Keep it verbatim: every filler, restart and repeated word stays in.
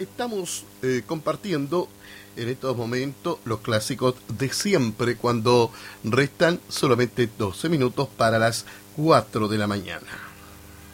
estamos eh, compartiendo en estos momentos los clásicos de siempre, cuando restan solamente doce minutos para las cuatro de la mañana.